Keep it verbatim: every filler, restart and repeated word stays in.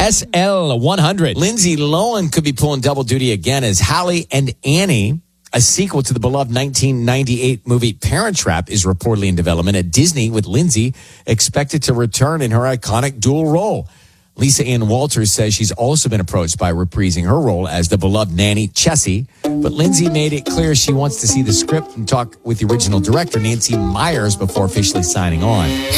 S L one hundred. Lindsay Lohan could be pulling double duty again as Hallie and Annie. A sequel to the beloved nineteen ninety-eight movie Parent Trap is reportedly in development at Disney, with Lindsay expected to return in her iconic dual role. Lisa Ann Walters says she's also been approached by reprising her role as the beloved nanny Chessie, but Lindsay made it clear she wants to see the script and talk with the original director, Nancy Myers, before officially signing on.